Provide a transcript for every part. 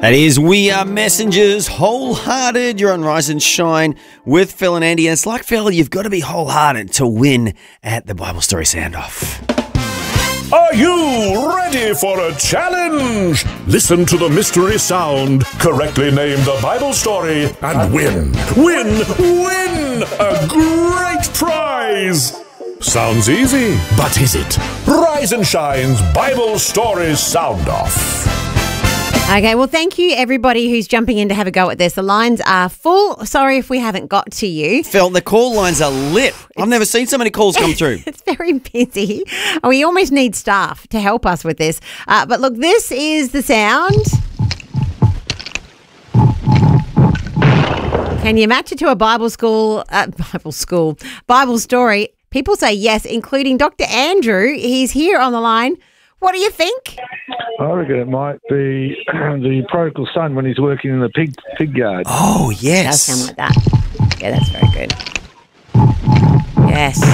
That is We Are Messengers, Wholehearted. You're on Rise and Shine with Phil and Andy. And it's like, Phil, you've got to be wholehearted to win at the Bible Story Sound-Off. Are you ready for a challenge? Listen to the mystery sound, correctly name the Bible story, and win a great prize. Sounds easy, but is it? Rise and Shine's Bible Story Sound-Off. Okay, well, thank you, everybody who's jumping in to have a go at this. The lines are full. Sorry if we haven't got to you. Phil, the call lines are lit. I've never seen so many calls come through. It's very busy. We almost need staff to help us with this. But look, this is the sound. Can you match it to a Bible story? People say yes, including Dr. Andrew. He's here on the line. What do you think? I reckon it might be the prodigal son when he's working in the pig yard. Oh, yes. It does sound like that. Yeah, that's very good. Yes.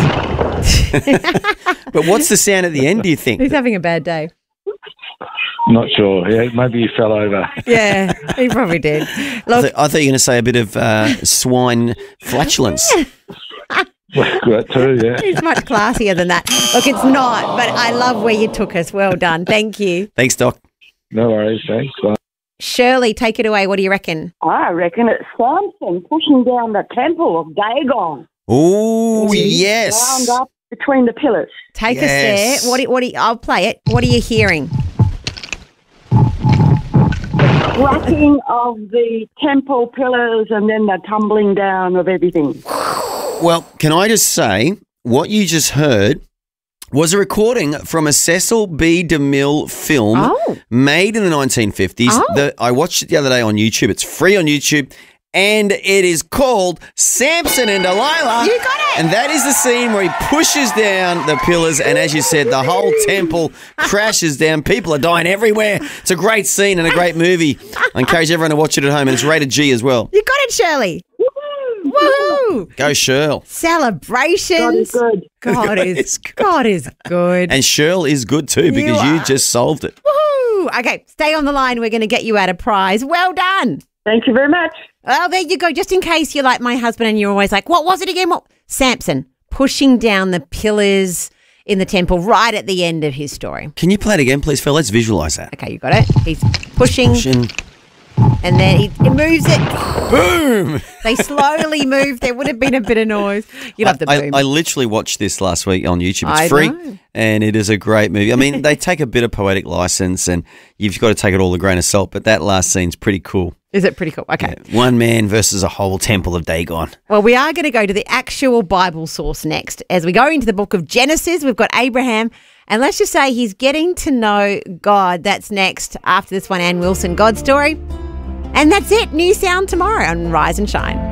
But what's the sound at the end, do you think? He's having a bad day. Not sure. Yeah, maybe he fell over. Yeah, he probably did. Look, I thought you were going to say a bit of swine flatulence. That too, yeah. it's much classier than that. Look, it's not, but I love where you took us. Well done. Thank you. Thanks, Doc. No worries, thanks. Bye. Shirley, take it away. What do you reckon? I reckon it's Samson pushing down the temple of Dagon. Oh, yes. Wound up between the pillars. Take Yes. us there. I'll play it. What are you hearing? Cracking of the temple pillars and then the tumbling down of everything. Well, can I just say, what you just heard was a recording from a Cecil B. DeMille film made in the 1950s. I watched it the other day on YouTube. It's free on YouTube. And it is called Samson and Delilah. You got it. And that is the scene where he pushes down the pillars. And as you said, the whole temple crashes down. People are dying everywhere. It's a great scene and a great movie. I encourage everyone to watch it at home. And it's rated G as well. You got it, Shirley. Woohoo! Go, Shirl. Celebrations. God is good. God is good. And Shirl is good too because you just solved it. Woohoo! Okay, stay on the line. We're going to get you out a prize. Well done. Thank you very much. Oh, there you go. Just in case you're like my husband and you're always like, what was it again? What? Samson pushing down the pillars in the temple right at the end of his story. Can you play it again, please, Phil? Let's visualise that. Okay, you got it. He's pushing. And then he moves it. Boom! They slowly move. There would have been a bit of noise. You love the boom. I literally watched this last week on YouTube. It's I free know. and it is a great movie. I mean, they take a bit of poetic license and you've got to take it all with a grain of salt, but that last scene's pretty cool. Is it pretty cool? Okay. Yeah, one man versus a whole temple of Dagon. Well, we are going to go to the actual Bible source next. As we go into the book of Genesis, we've got Abraham, and let's just say he's getting to know God. That's next after this one, Ann Wilson, God's Story. And that's it. New sound tomorrow on Rise and Shine.